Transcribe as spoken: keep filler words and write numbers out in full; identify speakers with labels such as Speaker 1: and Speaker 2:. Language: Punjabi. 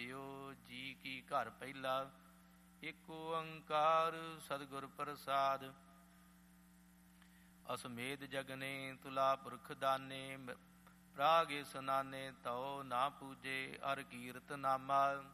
Speaker 1: ਜਿਉ ਜੀ ਕੀ ਘਰ ਪਹਿਲਾ। ਇਕ ਓੰਕਾਰ ਸਤਿਗੁਰ ਪ੍ਰਸਾਦ। ਅਸਮੇਧ ਜਗਨੇ ਤੁਲਾ ਪੁਰਖ ਦਾਨੇ। ਪ੍ਰਾਗ ਇਸਨਾਨੇ ਤਉ ਨਾ ਪੂਜੇ ਅਰ ਕੀਰਤ ਨਾਮਾ।